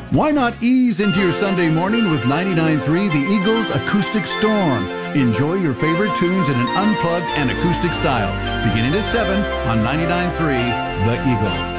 Why not ease into your Sunday morning with 99.3 The Eagles Acoustic Storm? Enjoy your favorite tunes in an unplugged and acoustic style, beginning at 7 on 99.3 The Eagle.